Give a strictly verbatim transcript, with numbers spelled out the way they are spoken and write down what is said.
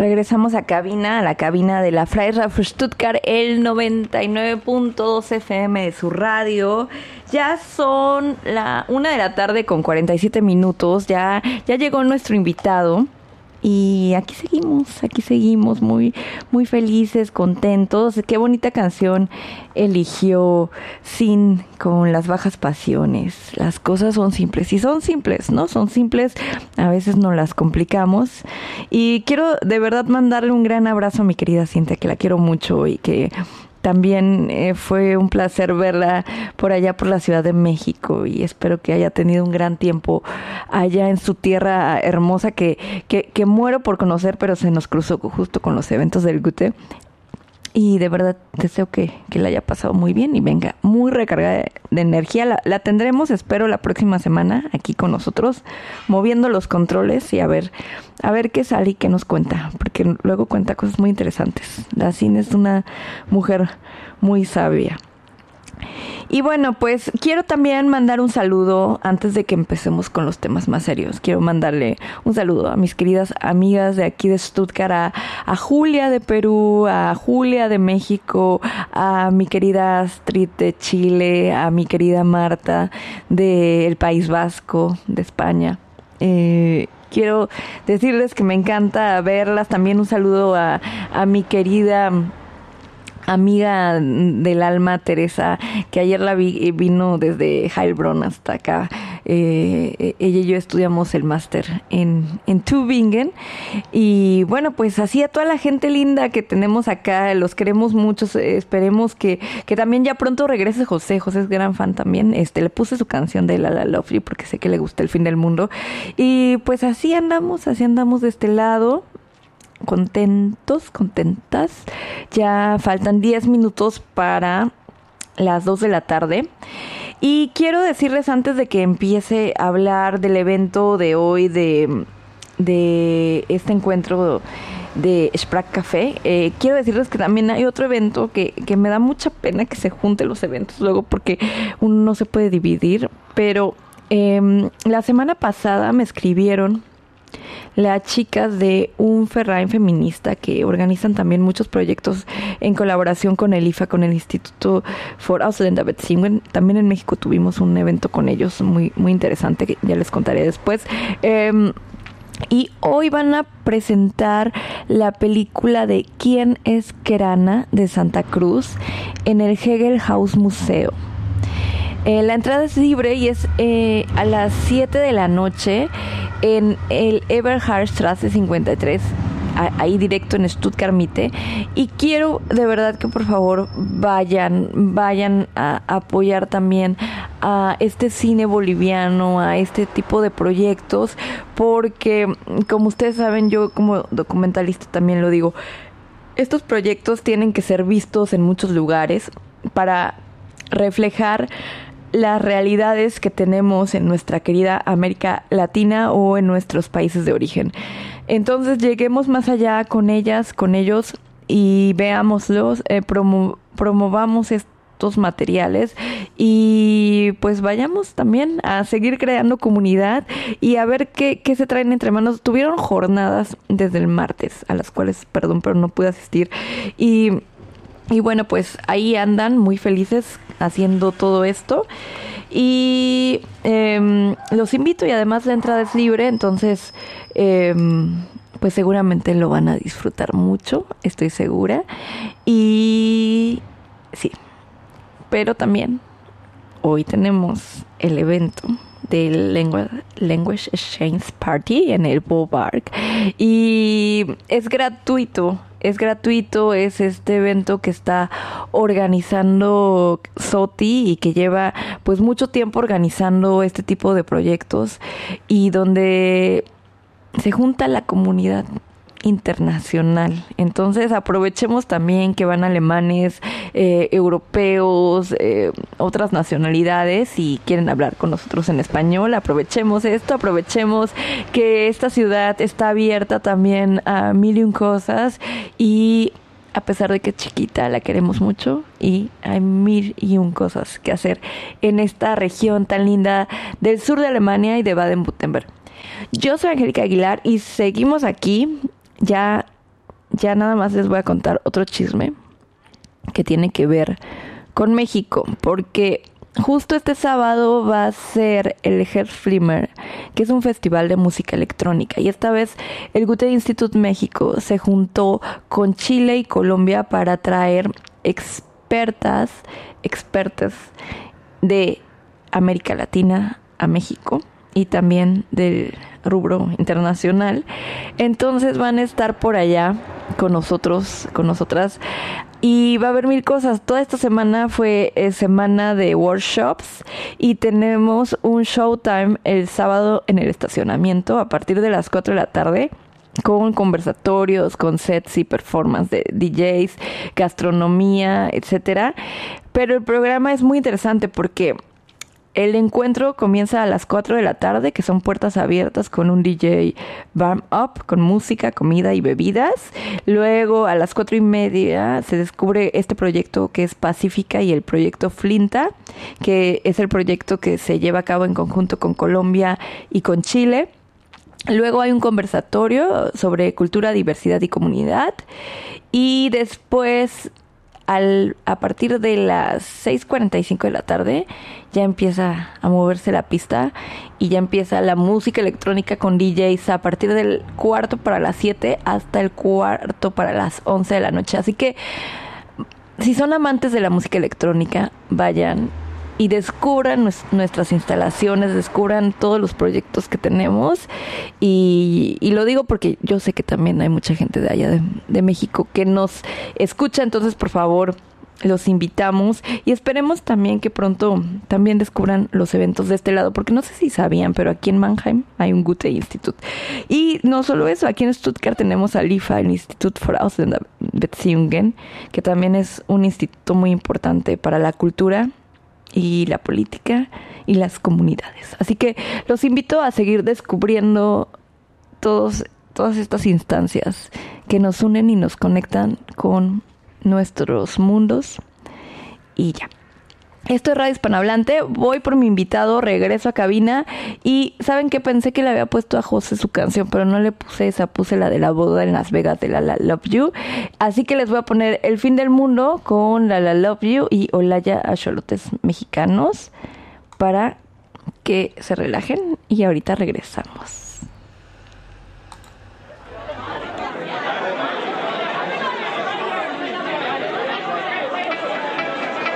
Regresamos a cabina, a la cabina de la Freie Radio Stuttgart, el noventa y nueve punto dos F M de su radio. Ya son la una de la tarde con cuarenta y siete minutos, ya, ya llegó nuestro invitado. Y aquí seguimos, aquí seguimos muy, muy felices, contentos. Qué bonita canción eligió Sin con Las Bajas Pasiones. Las cosas son simples y son simples, ¿no? Son simples, a veces nos las complicamos. Y quiero de verdad mandarle un gran abrazo a mi querida Cintia, que la quiero mucho y que también eh, fue un placer verla por allá por la Ciudad de México y espero que haya tenido un gran tiempo allá en su tierra hermosa que, que, que muero por conocer, pero se nos cruzó justo con los eventos del Goethe. Y de verdad deseo que, que la haya pasado muy bien y venga muy recargada de, de energía. La, la tendremos, espero, la próxima semana aquí con nosotros, moviendo los controles y a ver, a ver qué sale y qué nos cuenta, porque luego cuenta cosas muy interesantes. La Cine es una mujer muy sabia. Y bueno, pues quiero también mandar un saludo antes de que empecemos con los temas más serios. Quiero mandarle un saludo a mis queridas amigas de aquí de Stuttgart, a, a Julia de Perú, a Julia de México, a mi querida Astrid de Chile, a mi querida Marta del País Vasco, de España. Eh, quiero decirles que me encanta verlas. También un saludo a, a mi querida amiga del alma Teresa, que ayer la vi, vino desde Heilbronn hasta acá. Eh, ella y yo estudiamos el máster en, en Tübingen. Y bueno, pues así a toda la gente linda que tenemos acá, los queremos mucho. Esperemos que, que también ya pronto regrese José. José es gran fan también. Este, le puse su canción de La La Lovely porque sé que le gusta El Fin del Mundo. Y pues así andamos, así andamos de este lado. Contentos, contentas. Ya faltan diez minutos para las dos de la tarde. Y quiero decirles antes de que empiece a hablar del evento de hoy, de, de este encuentro de Sprachcafé, eh, quiero decirles que también hay otro evento que, que me da mucha pena que se junten los eventos luego porque uno no se puede dividir. Pero eh, la semana pasada me escribieron las chicas de un Verein feminista que organizan también muchos proyectos en colaboración con el I F A, con el Instituto for Ausländerbeziehungen. También en México tuvimos un evento con ellos muy, muy interesante que ya les contaré después. Eh, y hoy van a presentar la película de ¿Quién es Kerana? De Santa Cruz en el Hegel Haus Museo. Eh, la entrada es libre y es eh, a las siete de la noche en el Eberhardstraße cincuenta y tres, ahí directo en Stuttgart Mitte. Y quiero de verdad que por favor vayan, vayan a apoyar también a este cine boliviano, a este tipo de proyectos, porque como ustedes saben, yo como documentalista también lo digo, estos proyectos tienen que ser vistos en muchos lugares para reflejar las realidades que tenemos en nuestra querida América Latina o en nuestros países de origen. Entonces lleguemos más allá con ellas, con ellos y veámoslos, eh, promo- promovamos estos materiales y pues vayamos también a seguir creando comunidad y a ver qué, qué se traen entre manos. Tuvieron jornadas desde el martes, a las cuales, perdón, pero no pude asistir y... Y bueno, pues ahí andan muy felices haciendo todo esto. Y eh, los invito y además la entrada es libre, entonces eh, pues seguramente lo van a disfrutar mucho, estoy segura. Y sí, pero también hoy tenemos el evento del Language Exchange Party en el Baupark y es gratuito. Es gratuito, es este evento que está organizando SOTI y que lleva pues mucho tiempo organizando este tipo de proyectos y donde se junta la comunidad internacional. Entonces aprovechemos también que van alemanes, eh, europeos, eh, otras nacionalidades y quieren hablar con nosotros en español. Aprovechemos esto, aprovechemos que esta ciudad está abierta también a mil y un cosas y a pesar de que es chiquita, la queremos mucho y hay mil y un cosas que hacer en esta región tan linda del sur de Alemania y de Baden-Württemberg. Yo soy Angélica Aguilar y seguimos aquí. Ya ya nada más les voy a contar otro chisme que tiene que ver con México, porque justo este sábado va a ser el Herbstflimmer, que es un festival de música electrónica, y esta vez el Goethe Institut México se juntó con Chile y Colombia para traer expertas, expertas de América Latina a México y también del rubro internacional. Entonces van a estar por allá con nosotros, con nosotras, y va a haber mil cosas. Toda esta semana fue eh, semana de workshops y tenemos un showtime el sábado en el estacionamiento a partir de las cuatro de la tarde, con conversatorios, con sets y performance de D Js, gastronomía, etcétera. Pero el programa es muy interesante porque el encuentro comienza a las cuatro de la tarde, que son puertas abiertas con un D J warm up, con música, comida y bebidas. Luego a las cuatro y media se descubre este proyecto que es Pacífica y el proyecto Flinta, que es el proyecto que se lleva a cabo en conjunto con Colombia y con Chile. Luego hay un conversatorio sobre cultura, diversidad y comunidad. Y después, al, a partir de las seis cuarenta y cinco de la tarde, ya empieza a moverse la pista y ya empieza la música electrónica con D Js a partir del cuarto para las siete hasta el cuarto para las once de la noche. Así que si son amantes de la música electrónica, vayan y descubran nues- nuestras instalaciones, descubran todos los proyectos que tenemos. Y, y lo digo porque yo sé que también hay mucha gente de allá de, de México que nos escucha. Entonces, por favor, los invitamos y esperemos también que pronto también descubran los eventos de este lado, porque no sé si sabían, pero aquí en Mannheim hay un Goethe Institut. Y no solo eso, aquí en Stuttgart tenemos al I F A, el Institut für Auslandsbeziehungen, que también es un instituto muy importante para la cultura y la política y las comunidades. Así que los invito a seguir descubriendo todos, todas estas instancias que nos unen y nos conectan con nuestros mundos. Y ya. Esto es Radio Hispanohablante. Voy por mi invitado, regreso a cabina. Y ¿saben qué? Pensé que le había puesto a José su canción, pero no le puse esa, puse la de la boda en Las Vegas de La La Love You. Así que les voy a poner El Fin del Mundo con La La Love You y Olaya Axolotes Mexicanos para que se relajen. Y ahorita regresamos.